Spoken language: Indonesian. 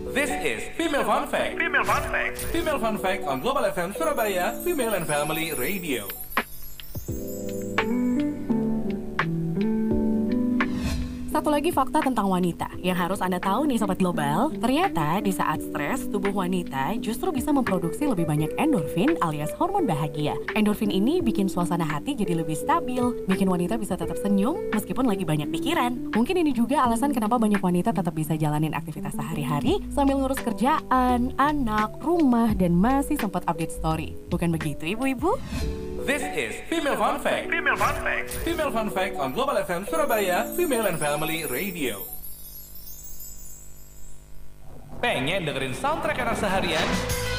This is Female Fun Fact. Female Fun Fact. Female Fun Fact on Global FM Surabaya, Female and Family Radio. Satu lagi fakta tentang wanita yang harus Anda tahu nih Sobat Global. Ternyata di saat stres, tubuh wanita justru bisa memproduksi lebih banyak endorfin alias hormon bahagia. Endorfin ini bikin suasana hati jadi lebih stabil, bikin wanita bisa tetap senyum meskipun lagi banyak pikiran. Mungkin ini juga alasan kenapa banyak wanita tetap bisa jalanin aktivitas sehari-hari sambil ngurus kerjaan, anak, rumah, dan masih sempat update story. Bukan begitu ibu-ibu? This is Female Fun Fact. Female Fun Fact. Female Fun Fact on Global FM Surabaya, Female and Family Radio. Pengen dengerin soundtrack era seharian?